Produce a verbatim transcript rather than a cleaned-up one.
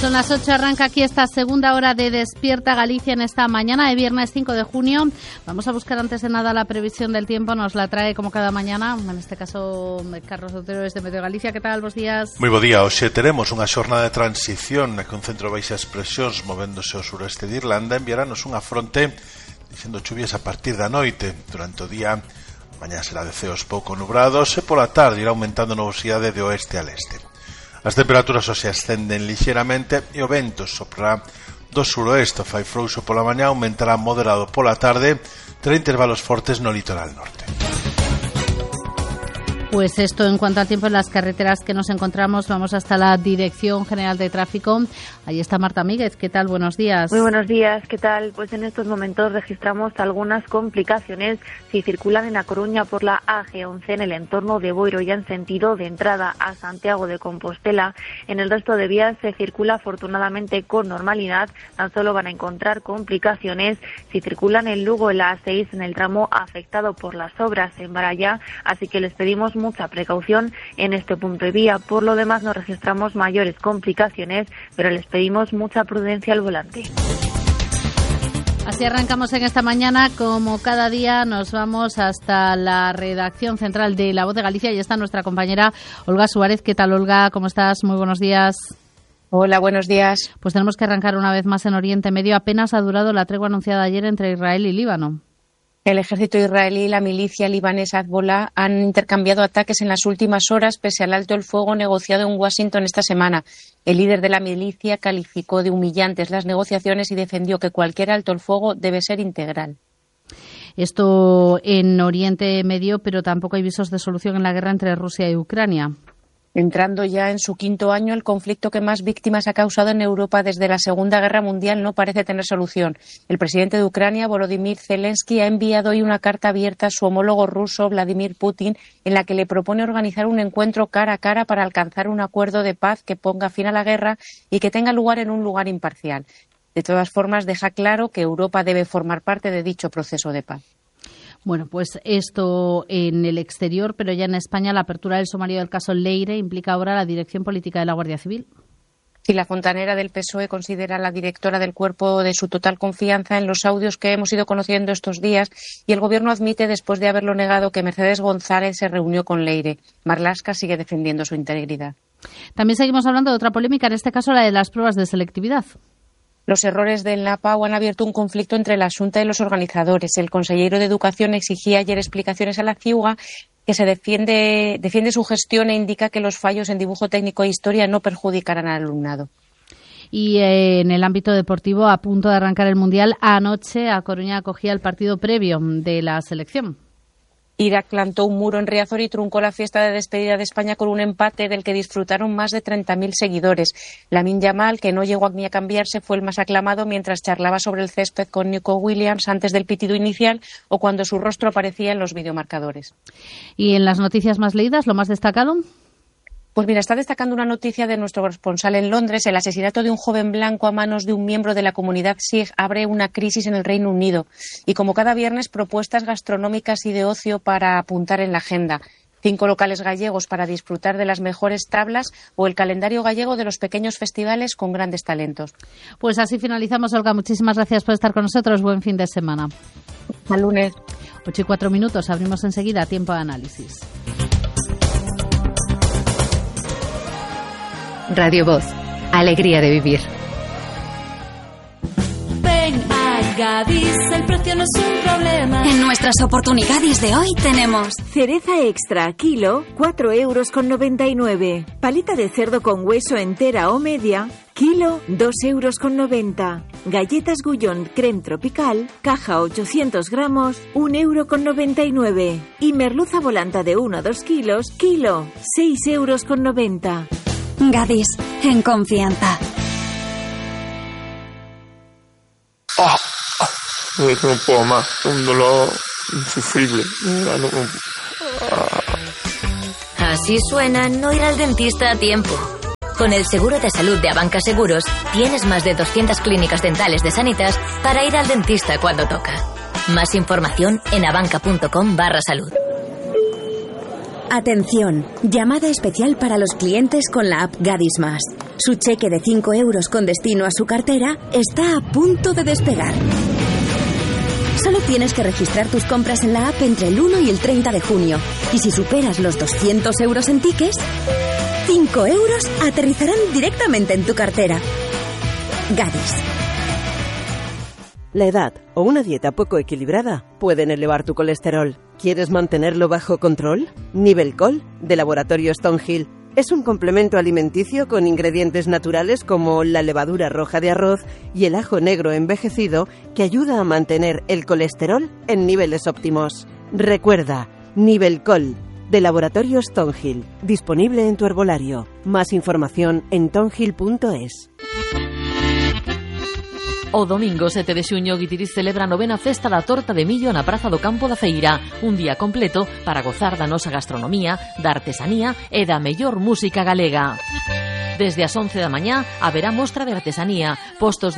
Son las ocho, arranca aquí esta segunda hora de Despierta Galicia en esta mañana de viernes cinco de junio. Vamos a buscar antes de nada la previsión del tiempo, nos la trae como cada mañana, en este caso Carlos Otero desde Meteo Galicia. ¿Qué tal? Bos días. Moi bo día, hoxe teremos unha xornada de transición que un centro de baixas presións movéndose ao sureste de Irlanda enviaranos unha fronte dixendo chuvias a partir da noite. Durante o día, mañá será de ceos pouco nubrados e pola tarde irá aumentando a nubosidade de oeste a leste. As temperaturas hoxe ascenden lixeramente e o vento soprará do suroeste, fai frouxo pola mañá, aumentará moderado pola tarde, terá intervalos fortes no litoral norte. Pues esto en cuanto al tiempo en las carreteras que nos encontramos, vamos hasta la Dirección General de Tráfico. Ahí está Marta Míguez. ¿Qué tal? Buenos días. Muy buenos días. ¿Qué tal? Pues en estos momentos registramos algunas complicaciones si circulan en A Coruña por la A G once en el entorno de Boiro ya en sentido de entrada a Santiago de Compostela. En el resto de vías se circula afortunadamente con normalidad. Tan solo van a encontrar complicaciones si circulan en Lugo en la A seis en el tramo afectado por las obras en Barallá. Así que les pedimos mucha precaución en este punto de vía. Por lo demás no registramos mayores complicaciones, pero les pedimos mucha prudencia al volante. Así arrancamos en esta mañana. Como cada día nos vamos hasta la redacción central de La Voz de Galicia y está nuestra compañera Olga Suárez. ¿Qué tal, Olga? ¿Cómo estás? Muy buenos días. Hola, buenos días. Pues tenemos que arrancar una vez más en Oriente Medio. Apenas ha durado la tregua anunciada ayer entre Israel y Líbano. El ejército israelí y la milicia libanesa Hezbollah han intercambiado ataques en las últimas horas pese al alto el fuego negociado en Washington esta semana. El líder de la milicia calificó de humillantes las negociaciones y defendió que cualquier alto el fuego debe ser integral. Esto en Oriente Medio, pero tampoco hay visos de solución en la guerra entre Rusia y Ucrania. Entrando ya en su quinto año, el conflicto que más víctimas ha causado en Europa desde la Segunda Guerra Mundial no parece tener solución. El presidente de Ucrania, Volodymyr Zelensky, ha enviado hoy una carta abierta a su homólogo ruso, Vladimir Putin, en la que le propone organizar un encuentro cara a cara para alcanzar un acuerdo de paz que ponga fin a la guerra y que tenga lugar en un lugar imparcial. De todas formas, deja claro que Europa debe formar parte de dicho proceso de paz. Bueno, pues esto en el exterior, pero ya en España la apertura del sumario del caso Leire implica ahora la dirección política de la Guardia Civil. Sí, la fontanera del P S O E considera a la directora del cuerpo de su total confianza en los audios que hemos ido conociendo estos días y el Gobierno admite, después de haberlo negado, que Mercedes González se reunió con Leire. Marlaska sigue defendiendo su integridad. También seguimos hablando de otra polémica, en este caso la de las pruebas de selectividad. Los errores del NAPAU han abierto un conflicto entre la Xunta y los organizadores. El consejero de Educación exigía ayer explicaciones a la CIUGA, que se defiende, defiende su gestión e indica que los fallos en dibujo técnico e historia no perjudicarán al alumnado. Y eh, en el ámbito deportivo, a punto de arrancar el Mundial, anoche A Coruña acogía el partido previo de la selección. Irak plantó un muro en Riazor y truncó la fiesta de despedida de España con un empate del que disfrutaron más de treinta mil seguidores. Lamine Yamal, que no llegó ni a cambiarse, fue el más aclamado mientras charlaba sobre el césped con Nico Williams antes del pitido inicial o cuando su rostro aparecía en los videomarcadores. ¿Y en las noticias más leídas, lo más destacado? Pues mira, está destacando una noticia de nuestro corresponsal en Londres. El asesinato de un joven blanco a manos de un miembro de la comunidad Sikh abre una crisis en el Reino Unido. Y como cada viernes, propuestas gastronómicas y de ocio para apuntar en la agenda. Cinco locales gallegos para disfrutar de las mejores tablas o el calendario gallego de los pequeños festivales con grandes talentos. Pues así finalizamos, Olga. Muchísimas gracias por estar con nosotros. Buen fin de semana. Hasta lunes. Ocho y cuatro minutos. Abrimos enseguida Tiempo de Análisis. Radio Voz, alegría de vivir. Ven a Gadis, el precio no es un problema. En nuestras oportunidades de hoy tenemos cereza extra, kilo, cuatro euros con noventa y nueve. Paleta de cerdo con hueso entera o media, kilo, dos euros con noventa. Galletas Gullón creme tropical, caja ochocientos gramos, un euro con noventa y nueve. Y merluza volanta de uno a dos kilos, kilo, seis euros con noventa. Gadis, en confianza. Ah, no, no puedo más, un dolor insufrible. No, no, ah. Así suena no ir al dentista a tiempo. Con el seguro de salud de Abanca Seguros tienes más de doscientas clínicas dentales de Sanitas para ir al dentista cuando toca. Más información en abanca punto com barra salud. Atención, llamada especial para los clientes con la app Gadis Más. Su cheque de cinco euros con destino a su cartera está a punto de despegar. Solo tienes que registrar tus compras en la app entre el uno y el treinta de junio. Y si superas los doscientos euros en tickets, cinco euros aterrizarán directamente en tu cartera. Gadis. La edad o una dieta poco equilibrada pueden elevar tu colesterol. ¿Quieres mantenerlo bajo control? Nivelcol, de Laboratorio Stonehill, es un complemento alimenticio con ingredientes naturales como la levadura roja de arroz y el ajo negro envejecido que ayuda a mantener el colesterol en niveles óptimos. Recuerda, Nivelcol, de Laboratorio Stonehill, disponible en tu herbolario. Más información en tonhill punto es. O domingo sete de xuño Guitiriz celebra a novena festa da torta de millo na Praza do Campo da Feira, un día completo para gozar da nosa gastronomía, da artesanía e da mellor música galega. Desde as once da mañá haberá mostra de artesanía, postos de